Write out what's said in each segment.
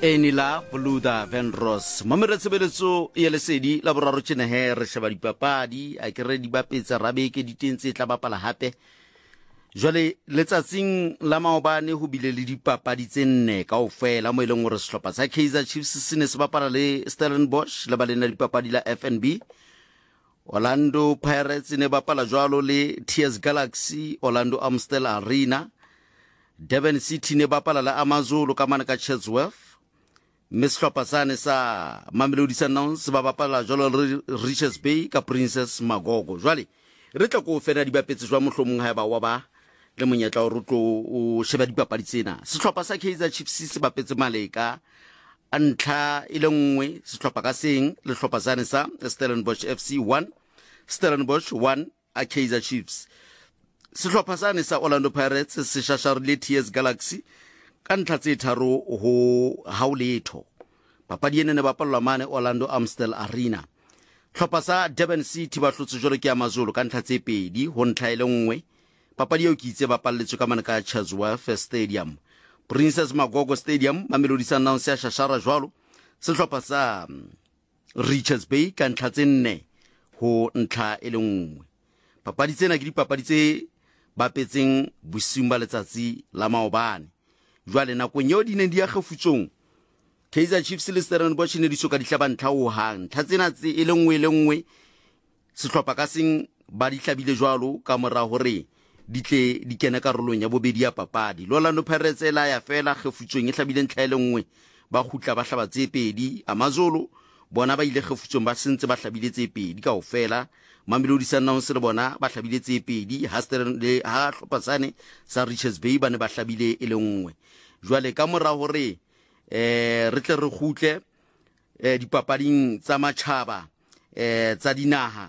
Enila Bluda Venros Mamere Sebeletso e lesedi la boraro tjena he re sheba dipapadi a ke re di bapetsa rabeke ditentse tla bapala hape jwale letsatsing la maobane ho bile le dipapadi tse nne kaofela mo eleng hore sehlopha sa Kaizer Chiefs se ne se bapala le Stellenbosch le balena dipapadi la FNB. Orlando Pirates ne bapala jwalo le TS Galaxy Orlando Amstel Arena. Durban City ne bapala la Amazulu ka mana ka Chatsworth. Sehlopha sane sa Mamelodi Sundowns ba bapala jwalo le Richards Bay ka Princess Magogo. Jwale re tla go fena dibapetse jwa mohlomong ha ba wa ba le monyetla o rutlo o sheba dipapadi tsena. Sehlopha sa Kaizer Chiefs se bapetse maleka antla ile nngwe sehlopha ka seng le hlopha sane sa Stellenbosch FC 1 Stellenbosch 1 a Kaizer Chiefs. Sehlopha sane sa Orlando Pirates se shasharile TS Galaxy ka ntla tse tharo ho hauletho. Papadi ene ne bapalwa mane Orlando Amstel Arena. Hlopha sa Durban City ba hlotse jolo ke Amazulu ka ntla tse pedi ho ntla ile nngwe. Papadi eo ke itse bapalletswe ka mana ka Chatsworth Stadium. Princess Magogo Stadium Mamelodi Sundowns ya shashara jwalo. Sehlopha sa Richards Bay ka ntla tse nne ho ntla ile nngwe. Papadi tsena ke dipapadi tse bapetseng bosimba letsatsi la maobane. Jwale nakong eo di ne di ya kgefutsong Kaizer Chiefs le Stellenbosch ne di soka di hlaba ntla ho hang ntha tsena tse e lengwe sehlopha ka seng ba di hlabile jwalo ka mora hore di tle di kena karolong ya bobedi ya papadi. Orlando Pirates ela ya fela kgefutsong e hlabile ntla ile nngwe ba khutla ba hlaba tse pedi. Amazulu bona ba ile kgefutsong ba sentse ba hlabile tse pedi kaofela. Mamelodi Sundowns le bona ba hlabile tse pedi ha hlopha sane sa Richards Bay ba ne ba hlabile ile nngwe. Jwale ka mora hore re tle re khutle dipapading tsa matjhaba tsa dinaha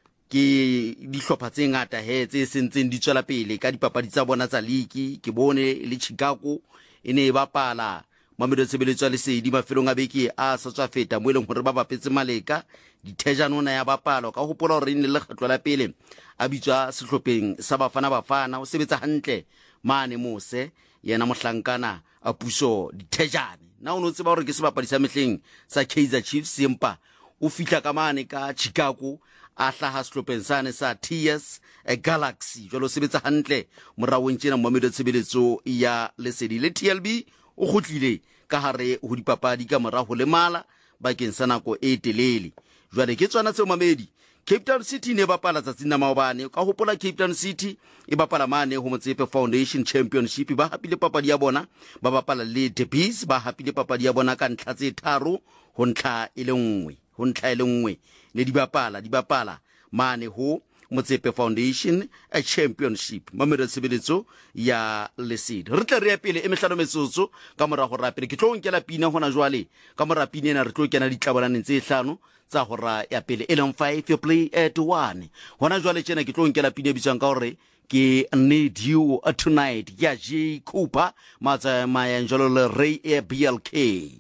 ke dihlopha tse ngata he tse sentseng di tswela pele ka dipapadi tsa bona tsa league. Ke bone le Chicago ene e bapala Mamelodi Sebeletso le sedi mafelong a beke a sa tswa feta mo eleng hore ba bapetse maleka dithejana ona ya bapalo ka hopola hore ne le kgetlo la pele a bitswa sehlopheng sa bafana o sebetsa hantle mane mose yena mohlankana a puso dithejane na o no tseba hore ke se bapadi sa mehleng sa Kaizer Chiefs empa o fitla ka mane ka Chicago a hlaha sehlopheng sane sa TS Galaxy jwalo sebetsa hantle morawong tjena Mamelodi Sebeletso ya lesedi le TLB o khutlile ka hare ho dipapadi ka mora ho lemala bakeng sa nako e telele. Jwale ke tswana tseo mamedi Cape Town City ne bapala tsatsing la maobane ka hopola Cape Town City e bapala mane ho Motsepe Foundation Championship ba hapile papadi ya bona ba bapala le The Bees ba hapile papadi ya bona ka ntla tse tharo ho ntla ile nngwe ne di bapala mane ho Motsepe Foundation a Championship Mamelodi Sebeletso ya lesedi. Re tle re ya pele e mehlano metsotso ka mora go rapele ke tlo nkela pina hona jwale ka mora pina ena re tlo kena ditlabolaneng tse hlano tsa go ra ya pele eleng 5 you play at 1 hona jwale tjena ke tlo nkela pina bitsang ka hore ke Need You Tonight ya J Cooper matsa mayanjolo le Ray BLK.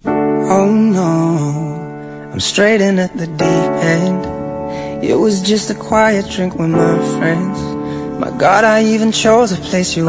Oh no, I'm straight in at the deep end. It was just a quiet drink with my friends. My God, I even chose a place you